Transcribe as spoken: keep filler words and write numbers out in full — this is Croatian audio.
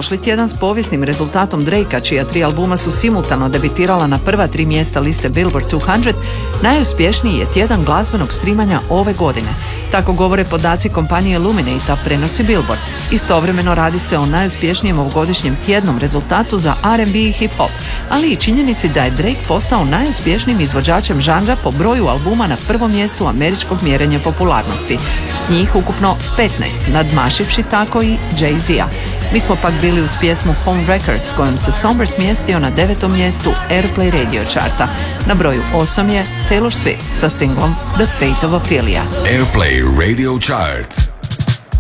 prošli tjedan s povijesnim rezultatom Drakea, čija tri albuma su simultano debitirala na prva tri mjesta liste Billboard dvjesto, najuspješniji je tjedan glazbenog streamanja ove godine. Tako govore podaci kompanije Luminate, a prenosi Billboard. Istovremeno radi se o najuspješnijem ovogodišnjem tjednom rezultatu za R and B i hip-hop, ali i činjenici da je Drake postao najuspješnijim izvođačem žanra po broju albuma na prvom mjestu američkog mjerenja popularnosti. S njih ukupno petnaest, nadmašivši tako i Jay-Z-a. Mi smo pak bili uz pjesmu Home Records, kojom se Somber smjestio na devetom mjestu Airplay radio charta. Na broju osam je Taylor Swift sa singlom The Fate of Ophelia. Airplay radio chart.